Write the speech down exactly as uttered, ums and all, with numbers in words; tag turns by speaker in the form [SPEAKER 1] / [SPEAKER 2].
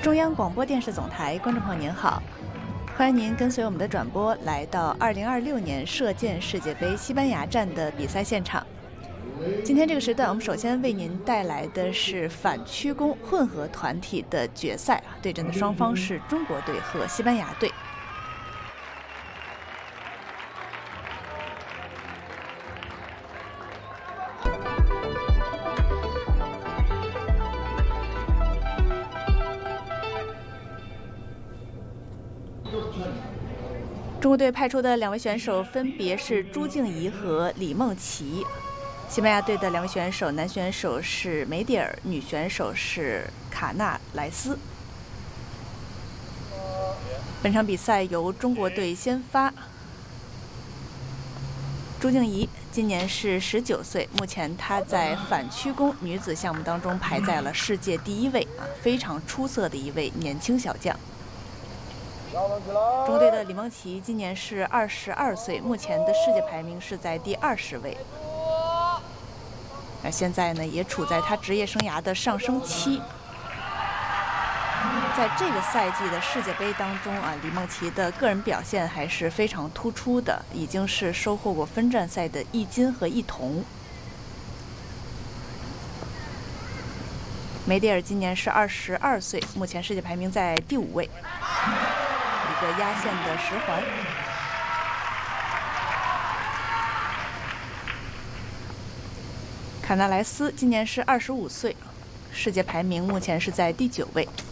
[SPEAKER 1] 中央广播电视总台观众朋友您好，欢迎您跟随我们的转播来到二零二六年射箭世界杯西班牙站的比赛现场。今天这个时段，我们首先为您带来的是反曲弓混合团体的决赛啊，对阵的双方是中国队和西班牙队。中国队派出的两位选手分别是朱静怡和李梦琪，西班牙队的两位选手，男选手是梅蒂尔，女选手是卡纳莱斯。本场比赛由中国队先发，朱静怡今年是十九岁，目前她在反曲弓女子项目当中排在了世界第一位啊，非常出色的一位年轻小将。中国队的李梦琪今年是二十二岁，目前的世界排名是在第二十位。那现在呢，也处在他职业生涯的上升期。在这个赛季的世界杯当中啊，李梦琪的个人表现还是非常突出的，已经是收获过分站赛的一金和一铜。梅蒂尔今年是二十二岁，目前世界排名在第五位。一个压线的十环。卡纳莱斯今年是二十五岁，世界排名目前是在第九位。